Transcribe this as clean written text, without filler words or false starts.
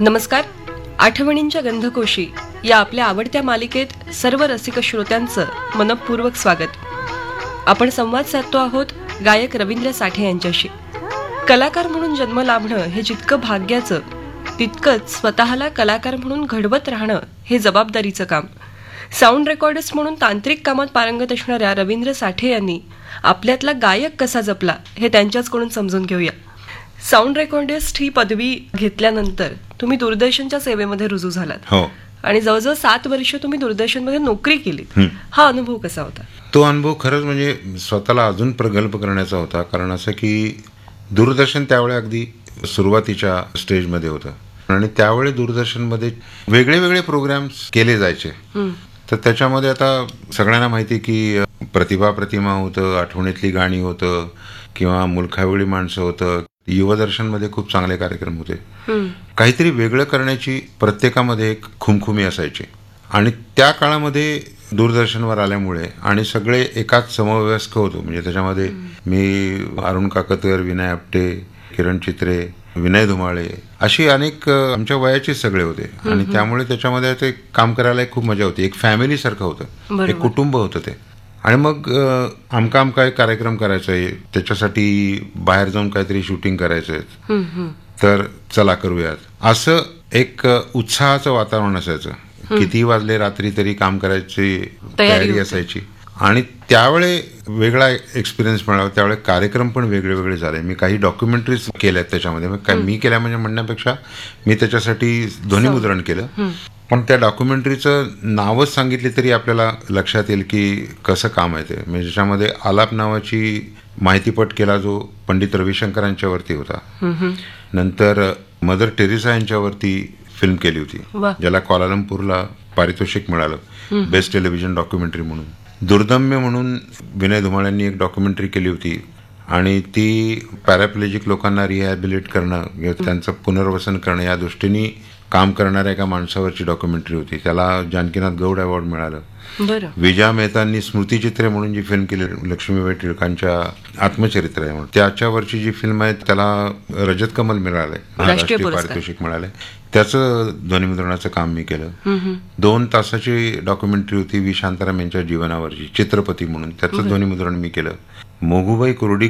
नमस्कार. आठवणींच्या गंधकोशी या आपल्या आवडत्या मालिकेत सर्व रसिक श्रोत्यांचं मनपूर्वक स्वागत. आपण संवाद साधतो आहोत गायक रवींद्र साठे यांच्याशी. कलाकार म्हणून जन्म लाभणं हे जितकं भाग्याचं तितकंच स्वतःला कलाकार म्हणून घडवत राहणं हे जबाबदारीचं काम. साऊंड रेकॉर्डिस्ट म्हणून तांत्रिक कामात पारंगत असणाऱ्या रवींद्र साठे यांनी आपल्यातला गायक कसा जपला हे त्यांच्याचकडून समजून घेऊया. साऊंड रेकॉर्डिस्ट ही पदवी घेतल्यानंतर तुम्ही दूरदर्शनच्या सेवेमध्ये रुजू झालात. हो. आणि जवळजवळ 7 वर्ष तुम्ही दूरदर्शनमध्ये नोकरी केली. हा अनुभव कसा होता? तो अनुभव खरंच म्हणजे स्वतःला अजून प्रगल्भ करण्याचा होता. कारण असं की दूरदर्शन त्यावेळी अगदी सुरुवातीच्या स्टेजमध्ये होतं आणि त्यावेळी दूरदर्शनमध्ये वेगळे वेगळे प्रोग्राम्स केले जायचे. तर त्याच्यामध्ये आता सगळ्यांना माहिती की प्रतिभा प्रतिमा होतं, आठवणीतली गाणी होतं किंवा मुलखावळी माणसं होतं. युवदर्शनमध्ये खूप चांगले कार्यक्रम होते. काहीतरी वेगळं करण्याची प्रत्येकामध्ये एक खुमखुमी असायची. आणि त्या काळामध्ये दूरदर्शनवर आल्यामुळे आणि सगळे एकाच समवयस्क होतो. म्हणजे त्याच्यामध्ये मी, अरुण काकतकर, विनय आपटे, किरण चित्रे, विनय धुमाळे अशी अनेक आमच्या वयाचे सगळे होते. आणि त्यामुळे त्याच्यामध्ये ते काम करायला खूप मजा होती. एक फॅमिली सारखं होतं, एक कुटुंब होतं ते. आणि मग आमका एक कार्यक्रम करायचा आहे, त्याच्यासाठी बाहेर जाऊन काहीतरी शूटिंग करायचं आहे, तर चला करूयात, असं एक उत्साहाचं वातावरण असायचं. किती वाजले रात्री तरी काम करायची तयारी असायची. आणि त्यावेळे वेगळा एक्सपिरियन्स मिळाला. त्यावेळे कार्यक्रम पण वेगळे वेगळे झाले. मी काही डॉक्युमेंटरीज केल्यात त्याच्यामध्ये. मी केल्या म्हणजे म्हणण्यापेक्षा मी त्याच्यासाठी ध्वनिमुद्रण केलं. पण त्या डॉक्युमेंटरीचं नावच सांगितली तरी आपल्याला लक्षात येईल की कसं काम आहे ते. म्हणजे ज्याच्यामध्ये आलाप नावाची माहितीपट केला जो पंडित रविशंकरांच्यावरती होता. नंतर मदर टेरेसा यांच्यावरती फिल्म केली होती, ज्याला क्वालालंपूरला पारितोषिक मिळालं बेस्ट टेलिव्हिजन डॉक्युमेंटरी म्हणून. दुर्दम्य म्हणून विनय धुमाळ्यांनी एक डॉक्युमेंटरी केली होती आणि ती पॅराप्लेजिक लोकांना रिहॅबिलिट करणं, त्यांचं पुनर्वसन करणं या दृष्टीने काम करणाऱ्या एका माणसावरची डॉक्युमेंटरी होती. त्याला जानकीनाथ गौड अवॉर्ड मिळालं. विजया मेहतांनी स्मृतिचित्रे म्हणून जी फिल्म केली लक्ष्मीबाई टिळकांच्या आत्मचरित्र आहे म्हणून, त्याच्यावरची जी फिल्म आहे त्याला रजत कमल मिळालंय, राष्ट्रीय पारितोषिक मिळालंय. त्याचं ध्वनिमुद्रणाचं काम मी केलं. 2 तासाची डॉक्युमेंटरी होती व्ही शांताराम यांच्या जीवनावरची, चित्रपती म्हणून. त्याचं ध्वनिमुद्रण मी केलं. मोगूबाई कुर्डी